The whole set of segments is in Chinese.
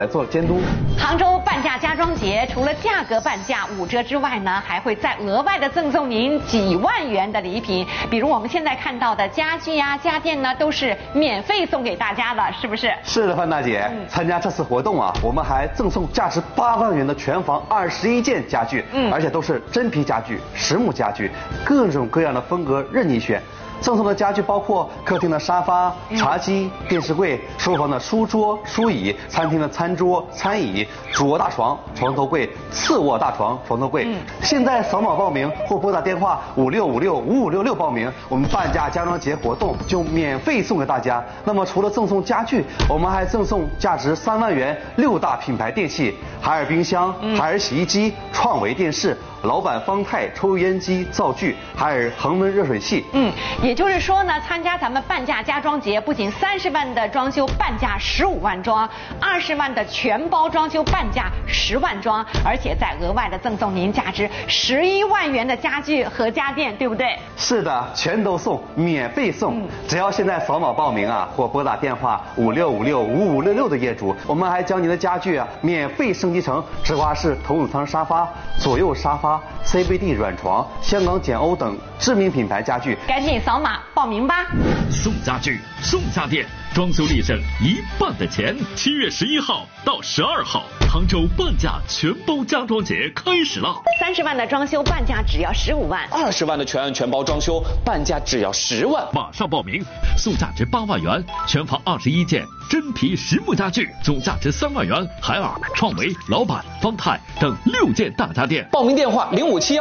来做监督。 杭州半价家装节除了价格半价5折之外呢，还会再额外的赠送您几万元的礼品，比如我们现在看到的家具呀、家电呢，都是免费送给大家的，是不是？ 是的，范大姐，参加这次活动啊，我们还赠送价值8万元的全房21件家具，而且都是真皮家具、实木家具，各种各样的风格任你选。赠送的家具包括客厅的沙发、茶几、电视柜，书房的书桌、书椅，餐厅的餐桌、餐椅，主卧大床、床头柜，次卧大床、床头柜。现在扫码报名或拨打电话56565566报名，我们半价家装节活动就免费送给大家。那么除了赠送家具，我们还赠送价值3万元6大品牌电器：海尔冰箱、海尔洗衣机、创维电视、老板方太抽油烟机灶具，海尔恒温热水器。 也就是说呢，参加咱们半价家装节，不仅30万的装修半价15万装，20万的全包装修半价10万装，而且再额外的赠送您价值11万元的家具和家电，对不对？ 是的，全都送，免费送。只要现在扫码报名啊，或拨打电话56565566的业主，我们还将您的家具啊免费升级成直滑式头等舱沙发、左右沙发、CBD 软床、香港简欧等知名品牌家具。 赶紧扫码报名吧！ 送家具，送家电，装修立省1半的钱。7月11号到12号，杭州半价全包家装节开始了。 30万的装修半价只要15万 ，20万的全包装修半价只要10万。 马上报名，送价值8万元全房21件真皮实木家具，总价值3万元海尔、创维、老板、方太等6件大家电。 报名电话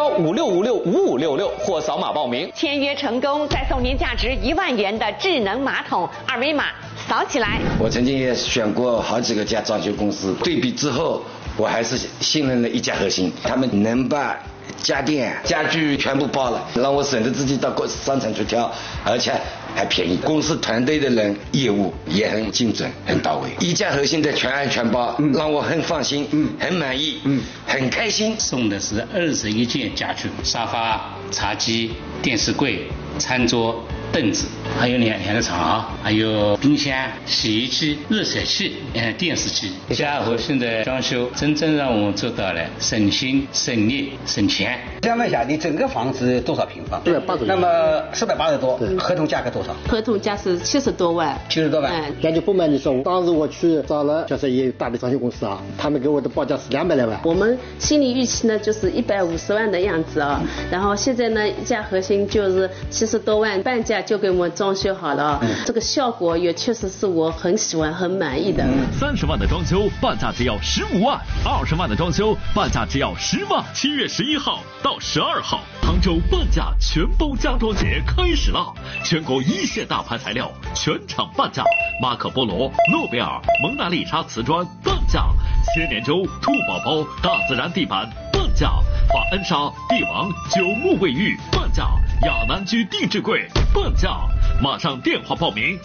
057156565566或扫码报名。 签约成功，再送您价值1万元的智能马桶，二维码扫起来。 我曾经也选过好几个家装修公司，对比之后，我还是信任了一家核心，他们能把家电、家具全部包了，让我省得自己到商场去挑，而且还便宜。公司团队的人业务也很精准、很到位，一家核心的全案全包，让我很放心、很满意、很开心。 送的是21件家具，沙发、茶几、电视柜、餐桌、凳子，还有两个床，还有冰箱、洗衣机、热水器、电视机。家核心的装修真正让我们做到了省心、省力、省钱。 想问一下，你整个房子多少平方？480多。那么480多，合同价格多少？ 合同价是70多万。 70多万。 那就不瞒你说，当时我去找了就是也有大的装修公司啊，他们给我的报价是200来万。 我们心理预期呢就是150万的样子啊，然后现在呢一家核心就是70多万，半价就给我们装修好了，这个效果也确实是我很喜欢、很满意的。 30万的装修半价只要15万，20万的装修半价只要10万。7月11号到12号，杭州半价全包家装节开始了，全国1线大牌材料全场半价，马可波罗、诺贝尔、蒙娜丽莎瓷砖半价，千年舟、兔宝宝、大自然地板半价，法恩莎、帝王、9木卫浴半价，亚南居定制柜半价。马上电话报名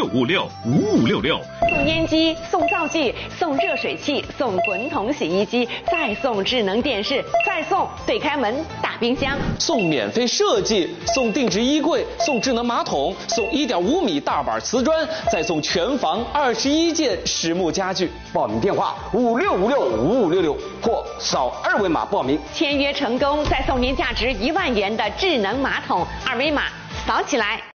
56565566。 送烟机，送灶具，送热水器，送滚筒洗衣机，再送智能电视，再送对开门大冰箱， 送免费设计，送定制衣柜，送智能马桶，送1.5米大板瓷砖，再送全房21件实木家具。 报名电话56565566或扫2维码报名。 签约成功，再送您价值1万元的智能马桶，二维码扫起来。